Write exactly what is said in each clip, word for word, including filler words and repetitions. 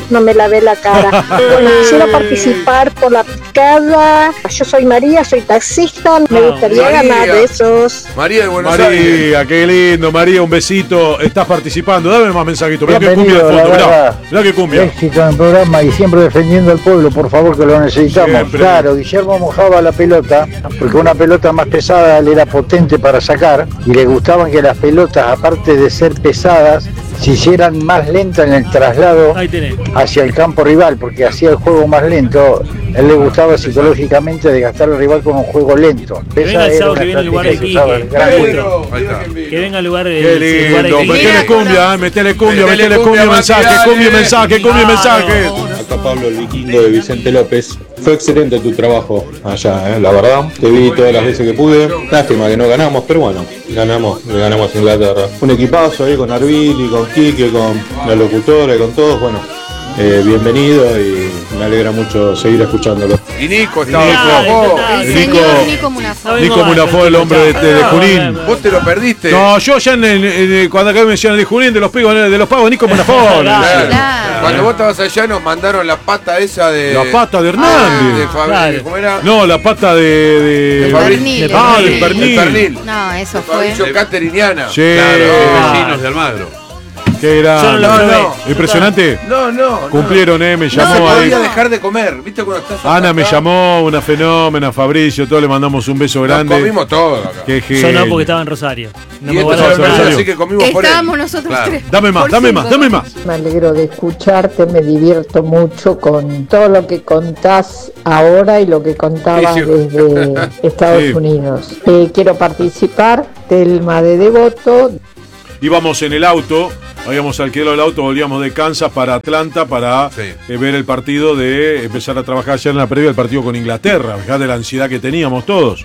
no me lavé la cara. Bueno, quisiera participar por la picada. Yo soy María, soy taxista, me gustaría María. ganar besos. María de Buenos María, Aires. qué lindo, María, un besito. Estás participando, dame más mensajitos. Mirá que cumbia de Bienvenido, fondo, la mirá, verdad. mirá que cumbia. Éxito en el programa y siempre defendiendo al pueblo, por favor, que lo necesitamos. Siempre. Claro, Guillermo mojaba la pelota porque una pelota más pesada le era potente para sacar y le gustaban que las pelotas, aparte de ser pesadas, se hicieran más lentas en el traslado Ahí tenés. hacia el campo rival, porque hacía el juego más lento. Él le gustaba psicológicamente desgastar al rival con un juego lento. Que Esa venga el era sábado una que viene el lugar de estrategia que usaba el Quique. gran Perfecto. Guillermo. Ahí está. Que venga al lugar de. Qué el lugar de lindo, Quique. metele cumbia, eh, metele cumbia, Metele metele cumbia, cumbia, mensaje, Mati, cumbia, dale. mensaje, cumbia, Ah, mensaje. no, no. Acá Pablo, el vikingo de Vicente López. Fue excelente tu trabajo allá, ¿eh? La verdad. Te vi todas las veces que pude. Lástima que no ganamos, pero bueno, ganamos, le ganamos a Inglaterra. Un equipazo ahí con Arvili, con Quique, con la locutora, con todos. Bueno, eh, bienvenido y me alegra mucho seguir escuchándolo. Y Nico estaba Nico. con vos. Ah, El Nico- señor Nico Munafo. No, Nico Munafó, el hombre de, de, de Junín. Vos te lo perdiste. No, yo ya en, en- en- cuando acá me mencionan de Junín, de los pagos, de los pagos, Nico Munafó. Claro. Claro. Cuando vos estabas allá nos mandaron la pata esa de. La pata de Ah, de Hernández. Fabri- Claro. ¿Cómo era? No, la pata de... de... De Fabri- Pernil. Ah, del El pernil. pernil. No, eso De fue. Fabricio Cateriniana. Sí, Ah. Vecinos de Almagro. qué Yo no grande. lo No, probé. no. Impresionante. No, no. Cumplieron, eh, me No se llamó ahí. podía dejar de comer. ¿Viste cuando estás Ana me acá? llamó, una fenómena, Fabricio, todos le mandamos un beso Nos grande. comimos todo acá. Qué Yo no, genio. porque estaba en Rosario. No y me esto voy a se lo Rosario. perdió, Rosario. así que comimos por él. Estábamos nosotros Claro. tres. Dame más, Por dame cinco. más, dame más. Me alegro de escucharte, me divierto mucho con todo lo que contás ahora y lo que contabas Sí, sí. desde Estados Sí. Unidos. Eh, quiero participar, Telma de Devoto. Íbamos en el auto, habíamos alquilado el auto, volvíamos de Kansas para Atlanta para Sí. eh, ver el partido de empezar a trabajar ayer en la previa del partido con Inglaterra. Fíjate la ansiedad que teníamos todos.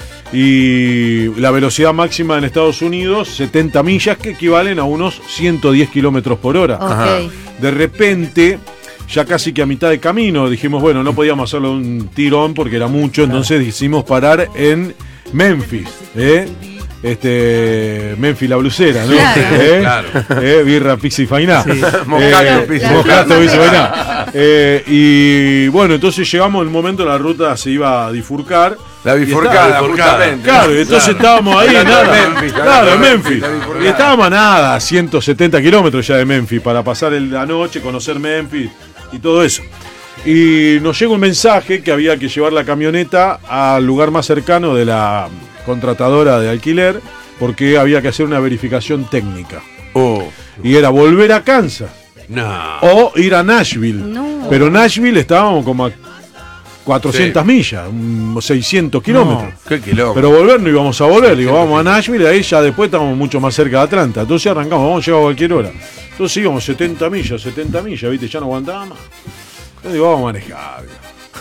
Y la velocidad máxima en Estados Unidos, setenta millas, que equivalen a unos ciento diez kilómetros por hora. Ok. De repente, ya casi que a mitad de camino, dijimos, bueno, no podíamos hacerlo un tirón porque era mucho, entonces decidimos parar en Memphis, ¿eh? Este, Memphis la blusera, ¿no? Claro. ¿Eh? Claro. ¿Eh? Birra, pizza y fainá. Moscato, Eh, pizza. Moscato, pizza y fainá. Eh, y bueno, entonces llegamos el momento, la ruta se iba a bifurcar. La Y bifurcada, estaba- justamente. Claro, y entonces estábamos ahí, Hablando nada. de Memphis, claro, hablando en de Memphis. Memphis, la bifurcada. Y estábamos a nada, a ciento setenta kilómetros ya de Memphis, para pasar el- la noche, conocer Memphis y todo eso. Y nos llega un mensaje que había que llevar la camioneta al lugar más cercano de la contratadora de alquiler, porque había que hacer una verificación técnica. Oh. Y era volver a Kansas No. o ir a Nashville. No. Pero Nashville estábamos como a cuatrocientas millas, un seiscientos kilómetros. Qué kilómetro. Pero volver no íbamos a volver, digo, vamos a Nashville, ahí ya después estamos mucho más cerca de Atlanta. Entonces arrancamos, vamos a llegar a cualquier hora. Entonces íbamos setenta millas, setenta millas, viste, ya no aguantaba más. Yo digo, vamos a manejar. digo.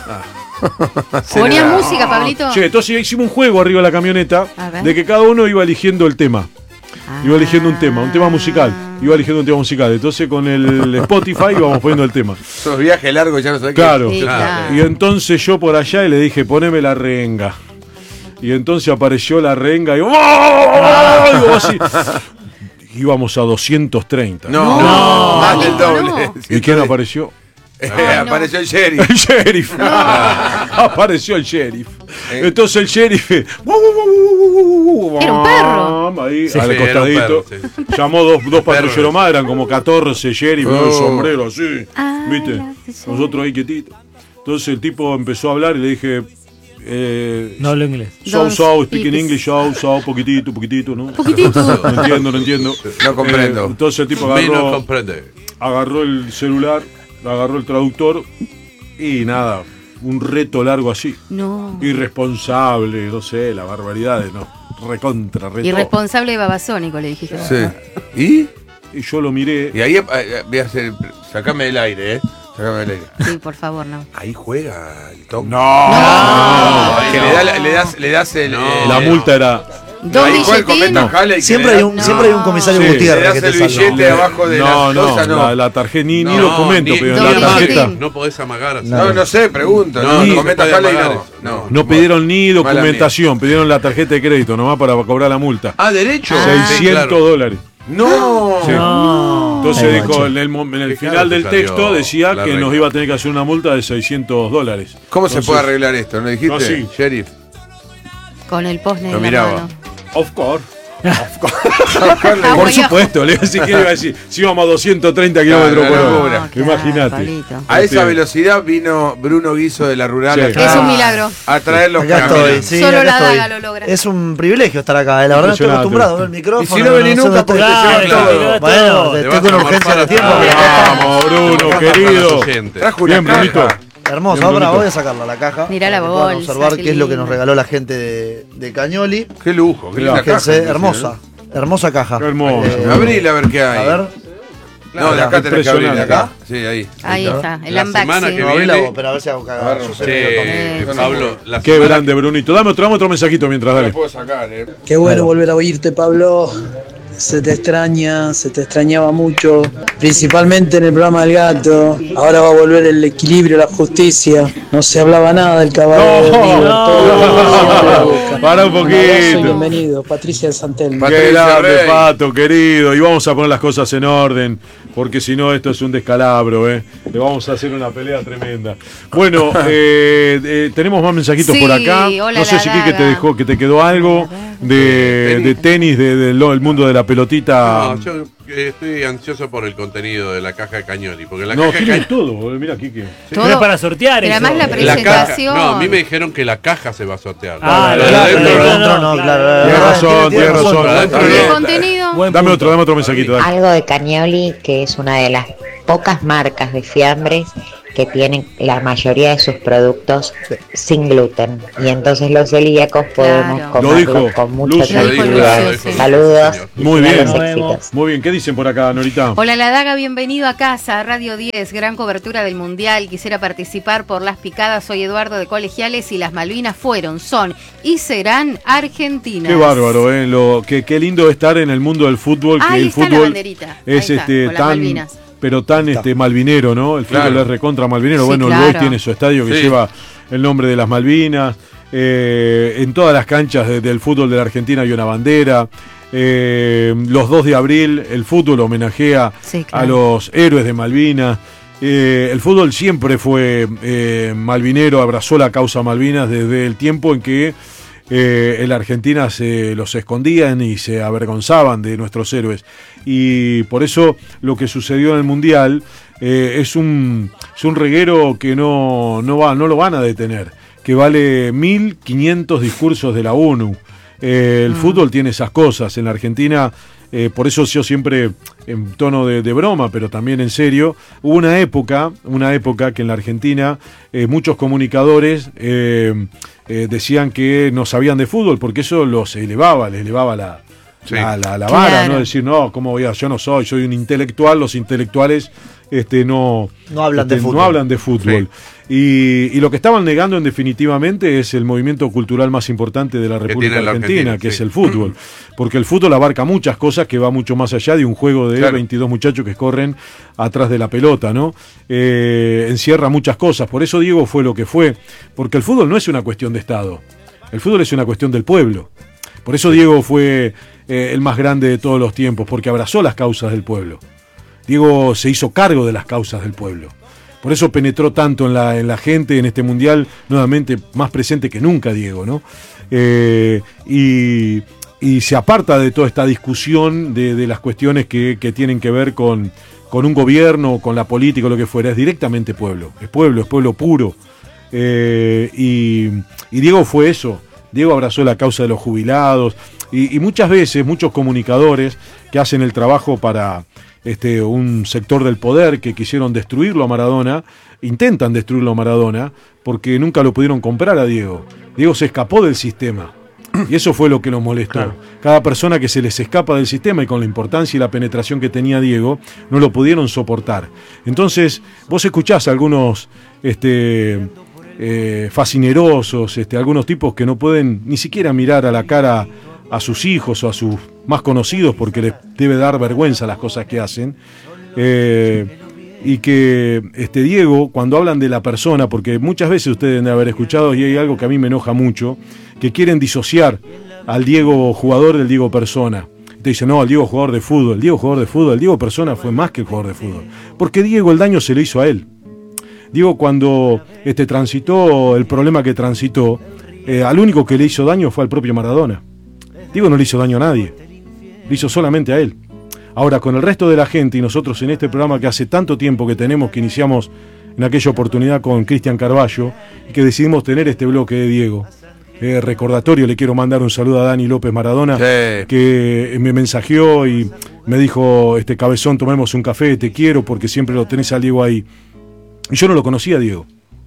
¿Ponías música, Pablito? Che, entonces hicimos un juego arriba de la camioneta A ver. de que cada uno iba eligiendo el tema. Iba eligiendo un tema, un tema musical. Iba eligiendo un tema musical. Entonces con el Spotify íbamos poniendo el tema. Esos viajes largos ya no sabés Claro. Sí, claro. Y entonces yo por allá y le dije, poneme la renga. Y entonces apareció la renga y ¡oh! Y vos así. Íbamos a doscientos treinta. No, No, más del Nico, doble. ¿Y quién apareció? Eh, Ay, no. Apareció el sheriff. El sheriff. Apareció el sheriff. Eh. Entonces el sheriff. Era un perro. Ahí, Sí, al sí, era un costadito. perro, sí. Llamó dos, dos Perro. patrulleros más, eran como catorce sheriff, con el Oh. sombrero así. Ah, ¿Viste? gracias. Nosotros ahí quietitos. Entonces el tipo empezó a hablar y le dije. Eh, No hablo inglés. So, Don't so, speak speak in English, so, so, poquitito, poquitito, ¿no? Poquitito. No entiendo, no entiendo. No comprendo. Eh, entonces el tipo Menos agarró, comprende. agarró el celular, agarró el traductor y nada, un reto largo así. No. Irresponsable, no sé, la barbaridad de no. Recontra, reto. Irresponsable y babasónico, le dijiste. Sí. ¿Y? Y yo lo miré. Y ahí eh, eh, voy a hacer. Sacame del aire, ¿eh? Sacame del aire. Sí, por favor, no. Ahí juega el toque. No, No, No, que no. le, da, la- le das, le das el. No. eh, la multa era. Dos ahí juega el billetines. cometa Halley, que Siempre le hay da- un, siempre hay un comisario Sí. Le Gutiérrez das que te el salva. billete abajo de No, las no, cosas, no. la, la tarjeta, ni, ni No, documento, ni- pero no, la ni tarjeta. boletín. No podés amagar así. No, no sé, pregunto. No, No, no el se cometa puede Halley amagar no. eso. No, No pidieron ni Mala documentación, pidieron la tarjeta de crédito nomás para cobrar la multa. Ah, derecho. Ah. seiscientos claro. dólares. No. Sí. No. Entonces Ay, dijo, macho. en el, mo- en el Qué final caro del te salió texto decía la que regla. nos iba a tener que hacer una multa de seiscientos dólares. ¿Cómo se Entonces, puede arreglar esto? ¿No dijiste, No, sí. sheriff? Con el post Lo en la miraba. mano. Of course. Ah, Por bueno. supuesto, le iba a decir que iba a decir, si íbamos a doscientos treinta kilómetros por Claro, hora. no, claro, Imagínate. Pablito. A esa Este- velocidad vino Bruno Guiso de la Rural Sí. a, Es traer, un milagro. a traer los Acá camiones. estoy, sí, Solo acá la estoy. daga lo logra. Es un privilegio estar acá, eh. La verdad no estoy Impresionante. acostumbrado a ver el micrófono. Y si no venís sé nunca, dónde porque estoy. te llevan Claro, todo. Bueno, Te estoy vas con a urgencia morfar de a tiempo. todos. pero acá está. Vamos, Bruno, Para querido. los oyentes. Trajo una Bien, Brunito. caja. Hermoso, Bien, ahora bonito. voy a sacarla la caja. Mirá la para que puedan bolsa, observar qué qué es lo que nos linda. regaló la gente de, de Cañoli. Qué lujo, qué Mirá, linda caja. Fíjense, inclusive, hermosa. Hermosa caja. Qué hermosa. Eh, ¿no? Abril a ver qué hay. A ver. No, de acá tenés que abrir, de Impresionante. acá. Sí, ahí. Ahí está, el La semana unboxing. que No, abrila viene- vos, pero a ver si hago A cagada. ver, Yo sé Che, que lo tomo. eh, no Pablo, la Qué semana grande, Brunito. Dame otro, dame otro mensajito mientras No dale. lo puedo sacar, eh. Qué bueno volver a oírte, Pablo. Se te extraña, se te extrañaba mucho, principalmente en el programa del gato. Ahora va a volver el equilibrio, la justicia. No se hablaba nada del caballero de River, todo siempre la boca. Para un Un abrazo y poquito. bienvenido, Patricia de Santelmo. Patricia Qué grande, Rey. Pato, querido. Y vamos a poner las cosas en orden, porque si no, esto es un descalabro, ¿eh? Le vamos a hacer una pelea tremenda. Bueno, eh, eh, tenemos más mensajitos Sí, por acá. hola, No sé la si Quique te daga. dejó, que te quedó algo de, de tenis, de- del del mundo de la pelotita. No, yo eh, estoy ansioso por el contenido de la caja de Cañoli, porque la No, caja de tiene Cañoli... todo. Mira, Quique. Todo. Pero es para sortear Pero eso. además la La caja, presentación. no, a mí me dijeron que la caja se va a sortear. Ah, La de claro, adentro, claro, no. Adentro no, claro. Tienes Ah, razón, tiene tienes razón. Para Está adentro ¿Y bien. el contenido? Buen Dame punto. otro, dame otro mensajito. dale. Algo de Cañoli, que es una de las pocas marcas de fiambres que tienen la mayoría de sus productos sin gluten. Y entonces los celíacos podemos Claro. Lo comerlos dijo con mucha Lucio. Lo dijo tranquilidad. Lucio, sí. Saludos. Señor. y Muy sigan bien. los Nos vemos. éxitos. Muy bien, ¿qué dicen por acá, Norita? Hola La Daga, bienvenido a casa, Radio diez, gran cobertura del Mundial, quisiera participar por las picadas, soy Eduardo de Colegiales y las Malvinas fueron, son y serán argentinas. Qué bárbaro, ¿eh? Lo, qué, qué lindo estar en el mundo del fútbol, que Ahí el está la fútbol banderita. es Ahí está, este con las tan Malvinas. pero tan este malvinero, ¿no? El fútbol Claro. es recontra malvinero. Sí, bueno, el claro. Boys tiene su estadio que Sí. lleva el nombre de las Malvinas. Eh, en todas las canchas de- del fútbol de la Argentina hay una bandera. Eh, los dos de abril el fútbol homenajea Sí, claro. a los héroes de Malvinas. Eh, el fútbol siempre fue eh, malvinero, abrazó la causa Malvinas desde el tiempo en que eh, en la Argentina se los escondían y se avergonzaban de nuestros héroes. Y por eso lo que sucedió en el Mundial eh, es, un, es un reguero que no, no, va, no lo van a detener, que vale mil quinientos discursos de la ONU. Eh, el Mm. fútbol tiene esas cosas. En la Argentina, eh, por eso yo siempre, en tono de, de broma, pero también en serio, hubo una época, una época que en la Argentina eh, muchos comunicadores eh, eh, decían que no sabían de fútbol, porque eso los elevaba, les elevaba la, Sí. la, la- la vara, Claro. ¿no? Decir, no, ¿cómo voy a? Yo no soy, soy un intelectual, los intelectuales este, no, No hablan de este, fútbol. no hablan de fútbol. Y, y lo que estaban negando en definitivamente es el movimiento cultural más importante de la República tiene la Argentina, Argentina, que sí. es el fútbol. Porque el fútbol abarca muchas cosas que va mucho más allá de un juego de Claro. veintidós muchachos que corren atrás de la pelota, ¿no? Eh, encierra muchas cosas. Por eso Diego fue lo que fue. Porque el fútbol no es una cuestión de Estado. El fútbol es una cuestión del pueblo. Por eso Diego fue eh, el más grande de todos los tiempos, porque abrazó las causas del pueblo. Diego se hizo cargo de las causas del pueblo. Por eso penetró tanto en la, en la gente en este mundial, nuevamente más presente que nunca, Diego, ¿no? Eh, y, y se aparta de toda esta discusión de, de las cuestiones que, que tienen que ver con, con un gobierno, con la política o lo que fuera. Es directamente pueblo. Es pueblo, es pueblo puro. Eh, y, y Diego fue eso. Diego abrazó la causa de los jubilados. Y, y muchas veces, muchos comunicadores que hacen el trabajo para este, un sector del poder que quisieron destruirlo a Maradona, intentan destruirlo a Maradona, porque nunca lo pudieron comprar a Diego. Diego se escapó del sistema. Y eso fue lo que nos molestó. Claro. Cada persona que se les escapa del sistema y con la importancia y la penetración que tenía Diego, no lo pudieron soportar. Entonces, vos escuchás a algunos este, eh, fascinerosos, este, algunos tipos que no pueden ni siquiera mirar a la cara a sus hijos o a sus más conocidos porque les debe dar vergüenza las cosas que hacen. Eh, y que este Diego, cuando hablan de la persona, porque muchas veces ustedes deben de haber escuchado, y hay algo que a mí me enoja mucho, que quieren disociar al Diego jugador del Diego persona. te dicen, no, el Diego jugador de fútbol, el Diego jugador de fútbol, el Diego persona fue más que el jugador de fútbol. Porque Diego el daño se le hizo a él. Diego cuando este, transitó el problema que transitó, eh, al único que le hizo daño fue al propio Maradona. Diego no le hizo daño a nadie, le hizo solamente a él. Ahora, con el resto de la gente y nosotros en este programa que hace tanto tiempo que tenemos, que iniciamos en aquella oportunidad con Cristian Carballo, y que decidimos tener este bloque de Diego. Eh, recordatorio, le quiero mandar un saludo a Dani López Maradona, sí, que me mensajeó y me dijo, este cabezón, tomemos un café, te quiero, porque siempre lo tenés al Diego ahí. Y yo no lo conocía, Diego.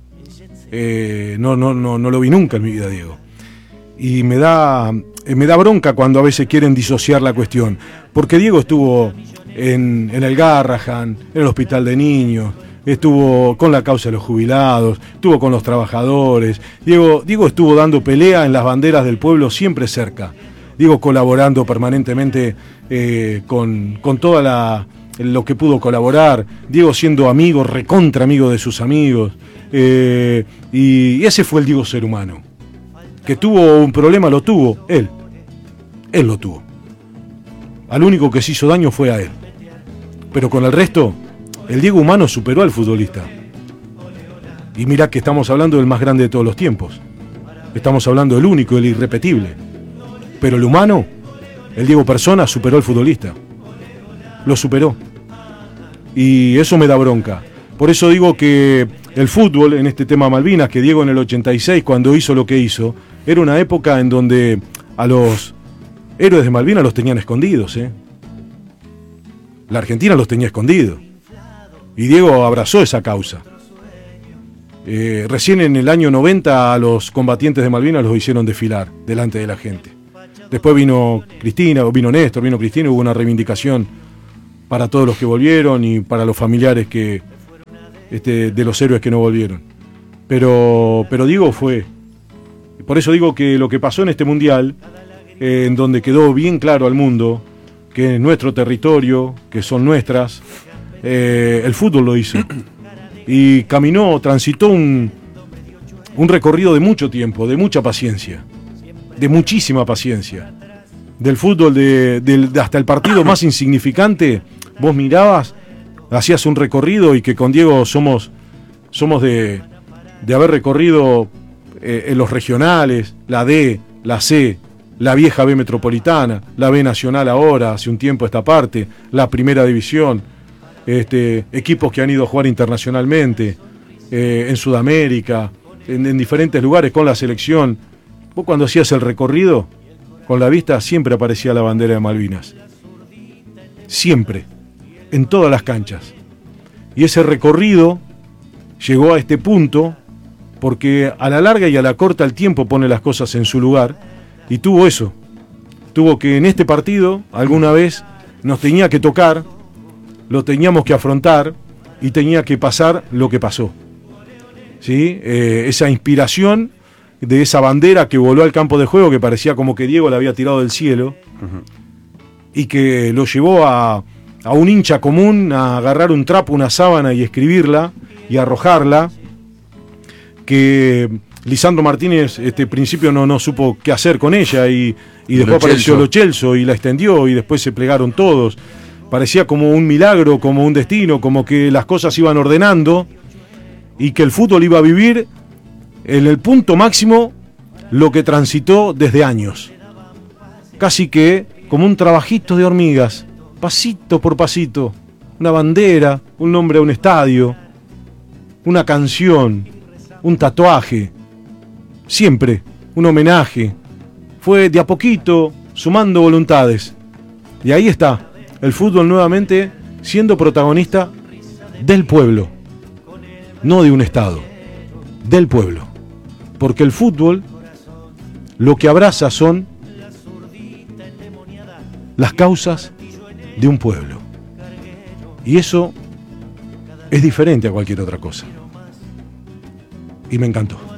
Eh, no, no, no, no lo vi nunca en mi vida, Diego. Y me da, me da bronca cuando a veces quieren disociar la cuestión. Porque Diego estuvo en, en el Garrahan, en el Hospital de Niños, estuvo con la causa de los jubilados, estuvo con los trabajadores. Diego, Diego estuvo dando pelea en las banderas del pueblo siempre cerca. Diego colaborando permanentemente eh, con, con toda la... lo que pudo colaborar, Diego siendo amigo, recontra amigo de sus amigos, eh, y ese fue el Diego ser humano, que tuvo un problema, lo tuvo, él, él lo tuvo, al único que se hizo daño fue a él, pero con el resto, el Diego humano superó al futbolista, y mirá que estamos hablando del más grande de todos los tiempos, estamos hablando del único, el irrepetible, pero el humano, el Diego persona superó al futbolista, lo superó. Y eso me da bronca. Por eso digo que el fútbol, en este tema Malvinas, que Diego en el ochenta y seis, cuando hizo lo que hizo, era una época en donde a los héroes de Malvinas los tenían escondidos, ¿eh? La Argentina los tenía escondidos. Y Diego abrazó esa causa. Eh, recién en el año noventa a los combatientes de Malvinas los hicieron desfilar delante de la gente. Después vino Cristina, vino Néstor, vino Cristina, hubo una reivindicación para todos los que volvieron y para los familiares que este, de los héroes que no volvieron. Pero, pero Diego fue. Por eso digo que lo que pasó en este mundial, eh, en donde quedó bien claro al mundo que es nuestro territorio, que son nuestras, eh, el fútbol lo hizo. Y caminó, transitó un, un recorrido de mucho tiempo, de mucha paciencia, de muchísima paciencia. Del fútbol, de, de, de hasta el partido más insignificante, vos mirabas, hacías un recorrido, y que con Diego somos, somos de, de haber recorrido eh, en los regionales, la D, la C, la vieja B metropolitana, la B nacional ahora, hace un tiempo esta parte, la primera división, este, equipos que han ido a jugar internacionalmente, eh, en Sudamérica, en, en diferentes lugares con la selección. Vos cuando hacías el recorrido, con la vista siempre aparecía la bandera de Malvinas. Siempre. En todas las canchas. Y ese recorrido llegó a este punto porque a la larga y a la corta el tiempo pone las cosas en su lugar, y tuvo eso. Tuvo que en este partido alguna vez nos tenía que tocar, lo teníamos que afrontar y tenía que pasar lo que pasó. ¿Sí? Eh, esa inspiración de esa bandera que voló al campo de juego, que parecía como que Diego la había tirado del cielo, uh-huh, y que lo llevó a, a un hincha común a agarrar un trapo, una sábana y escribirla y arrojarla, que Lisandro Martínez este principio no, no supo qué hacer con ella, y, y después Lo apareció Celso. Lo Celso y la extendió, y después se plegaron todos. Parecía como un milagro, como un destino, como que las cosas iban ordenando y que el fútbol iba a vivir en el punto máximo lo que transitó desde años. Casi que como un trabajito de hormigas, pasito por pasito, una bandera, un nombre a un estadio, una canción, un tatuaje, siempre un homenaje. Fue de a poquito sumando voluntades. Y ahí está, el fútbol nuevamente siendo protagonista del pueblo, no de un estado, del pueblo. Porque el fútbol lo que abraza son las causas de un pueblo. Y eso es diferente a cualquier otra cosa. Y me encantó.